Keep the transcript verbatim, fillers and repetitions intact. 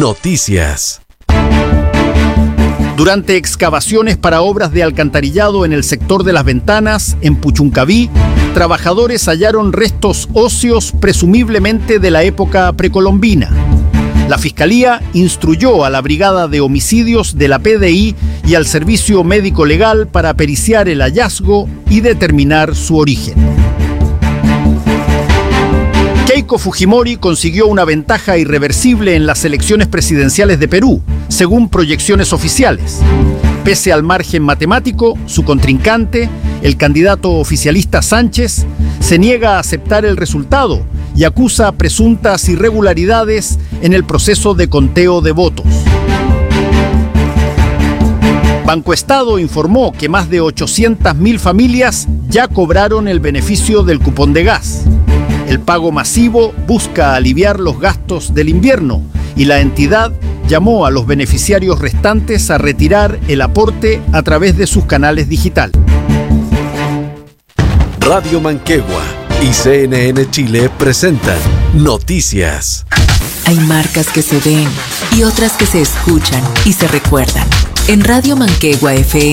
Noticias. Durante excavaciones para obras de alcantarillado en el sector de Las Ventanas, en Puchuncaví, trabajadores hallaron restos óseos presumiblemente de la época precolombina. La Fiscalía instruyó a la Brigada de Homicidios de la P D I y al Servicio Médico Legal para periciar el hallazgo y determinar su origen. Keiko Fujimori consiguió una ventaja irreversible en las elecciones presidenciales de Perú, según proyecciones oficiales. Pese al margen matemático, su contrincante, el candidato oficialista Sánchez, se niega a aceptar el resultado y acusa presuntas irregularidades en el proceso de conteo de votos. Banco Estado informó que más de ochocientas mil familias ya cobraron el beneficio del cupón de gas. El pago masivo busca aliviar los gastos del invierno y la entidad llamó a los beneficiarios restantes a retirar el aporte a través de sus canales digitales. Radio Manquehua y C N N Chile presentan Noticias. Hay marcas que se ven y otras que se escuchan y se recuerdan. En Radio Manquehua F M